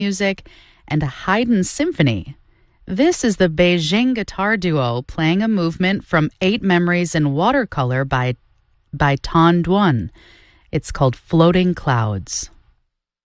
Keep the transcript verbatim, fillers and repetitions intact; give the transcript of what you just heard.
music, and a Haydn symphony. This is the Beijing guitar duo playing a movement from Eight Memories in Watercolor by, by Tan Duan. It's called Floating Clouds.